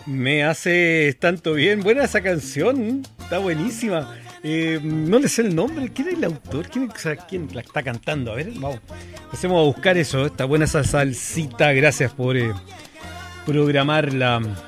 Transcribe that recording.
Me hace tanto bien. Buena esa canción. Está buenísima. No le sé el nombre. ¿Quién es el autor? ¿Quién la está cantando? A ver, vamos. Empecemos a buscar eso. Está buena esa salsita. Gracias por programar